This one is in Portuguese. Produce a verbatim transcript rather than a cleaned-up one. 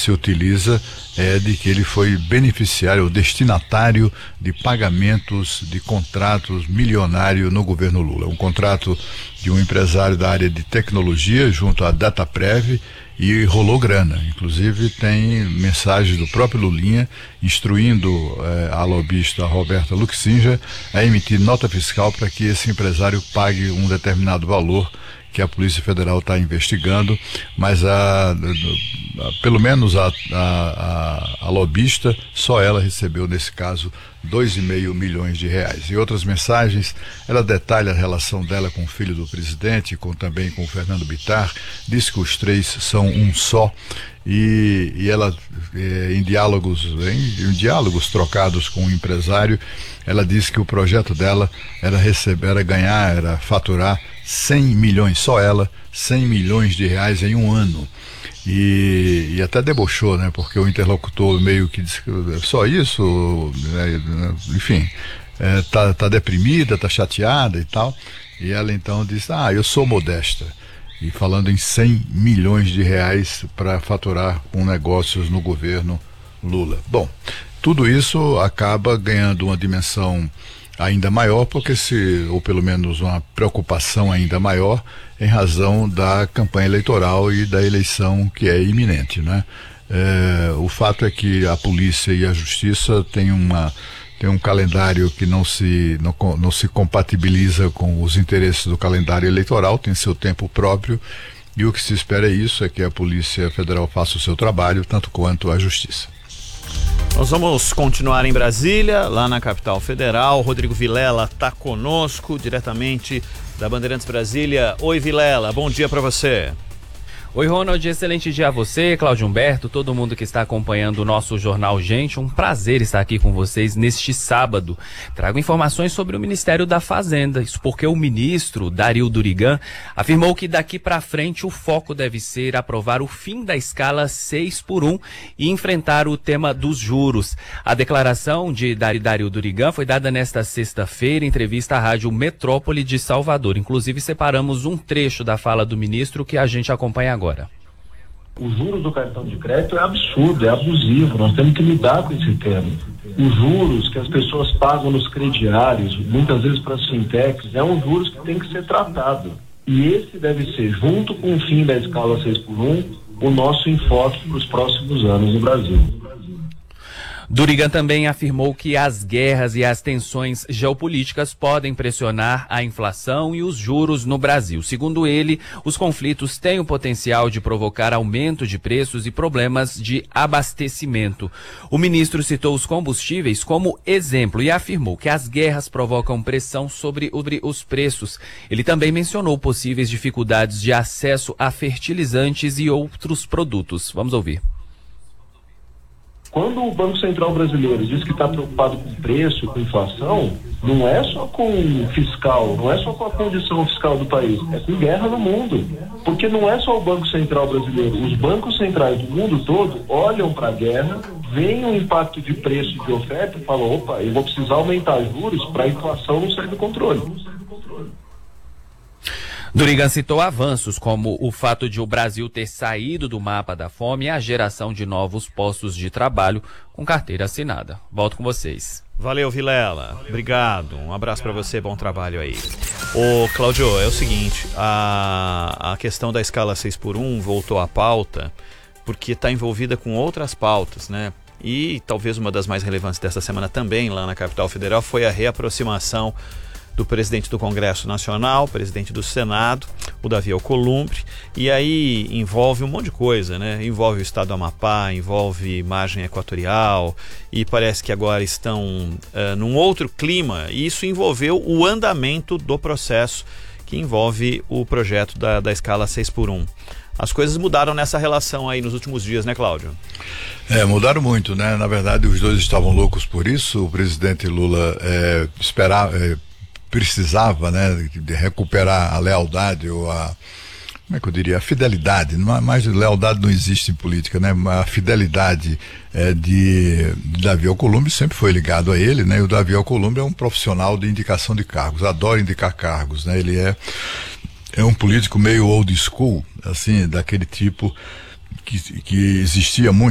se utiliza é de que ele foi beneficiário, destinatário de pagamentos de contratos milionários no governo Lula. Um contrato de um empresário da área de tecnologia junto à Dataprev, e rolou grana. Inclusive tem mensagens do próprio Lulinha instruindo eh, a lobista Roberta Luxinja a emitir nota fiscal para que esse empresário pague um determinado valor que a Polícia Federal está investigando, mas a, a, a, pelo menos a, a, a, a lobista, só ela recebeu nesse caso dois e meio milhões de reais. E outras mensagens, ela detalha a relação dela com o filho do presidente, com também com o Fernando Bittar, diz que os três são um só, e, e ela eh, em diálogos, em, em diálogos trocados com o empresário, ela disse que o projeto dela era receber, era ganhar, era faturar cem milhões, só ela, cem milhões de reais em um ano. E, e até debochou, né? Porque o interlocutor meio que disse que só isso, né? Enfim, é, tá, tá deprimida, tá chateada e tal. E ela então disse, ah, eu sou modesta. E falando em cem milhões de reais para faturar com negócios no governo Lula. Bom, tudo isso acaba ganhando uma dimensão ainda maior, porque se, ou pelo menos uma preocupação ainda maior, em razão da campanha eleitoral e da eleição que é iminente, né? É, o fato é que a polícia e a justiça têm uma tem um calendário que não se não, não se compatibiliza com os interesses do calendário eleitoral, tem seu tempo próprio, e o que se espera é isso, é que a Polícia Federal faça o seu trabalho, tanto quanto a justiça. Nós vamos continuar em Brasília, lá na capital federal. Rodrigo Vilela está conosco, diretamente da Bandeirantes Brasília. Oi, Vilela, bom dia para você. Oi, Ronald, excelente dia a você, Cláudio Humberto, todo mundo que está acompanhando o nosso Jornal Gente. Um prazer estar aqui com vocês neste sábado. Trago informações sobre o Ministério da Fazenda, isso porque o ministro, Dario Durigan, afirmou que daqui para frente o foco deve ser aprovar o fim da escala seis por um e enfrentar o tema dos juros. A declaração de Dario Durigan foi dada nesta sexta-feira em entrevista à Rádio Metrópole de Salvador. Inclusive, separamos um trecho da fala do ministro que a gente acompanha agora. Agora. Os juros do cartão de crédito é absurdo, é abusivo, nós temos que lidar com esse tema. Os juros que as pessoas pagam nos crediários, muitas vezes para as fintechs, é um juros que tem que ser tratado. E esse deve ser, junto com o fim da escala seis por um, o nosso enfoque para os próximos anos no Brasil. Durigan também afirmou que as guerras e as tensões geopolíticas podem pressionar a inflação e os juros no Brasil. Segundo ele, os conflitos têm o potencial de provocar aumento de preços e problemas de abastecimento. O ministro citou os combustíveis como exemplo e afirmou que as guerras provocam pressão sobre os preços. Ele também mencionou possíveis dificuldades de acesso a fertilizantes e outros produtos. Vamos ouvir. Quando o Banco Central brasileiro diz que está preocupado com preço, com inflação, não é só com fiscal, não é só com a condição fiscal do país, é com guerra no mundo. Porque não é só o Banco Central brasileiro, os bancos centrais do mundo todo olham para a guerra, veem o impacto de preço e de oferta e falam, opa, eu vou precisar aumentar juros para a inflação não sair do controle. Durigan citou avanços como o fato de o Brasil ter saído do mapa da fome e a geração de novos postos de trabalho com carteira assinada. Volto com vocês. Valeu, Vilela. Obrigado. Um abraço para você, bom trabalho aí. Ô, Cláudio, é o seguinte, a, a questão da escala seis por um voltou à pauta porque está envolvida com outras pautas, né? E talvez uma das mais relevantes dessa semana também, lá na capital federal, foi a reaproximação do presidente do Congresso Nacional, presidente do Senado, o Davi Alcolumbre, e aí envolve um monte de coisa, né? Envolve o estado do Amapá, envolve margem equatorial, e parece que agora estão uh, num outro clima, e isso envolveu o andamento do processo que envolve o projeto da, da escala seis por um. As coisas mudaram nessa relação aí nos últimos dias, né, Cláudio? É, mudaram muito, né? Na verdade, os dois estavam loucos por isso. O presidente Lula é, esperava... É, precisava, né, de recuperar a lealdade ou a, como é que eu diria, a fidelidade, não, mais lealdade não existe em política, né, a fidelidade é, de, de Davi Alcolumbre sempre foi ligado a ele, né, e o Davi Alcolumbre é um profissional de indicação de cargos, adora indicar cargos, né, ele é, é um político meio old school, assim, daquele tipo que, que existia muito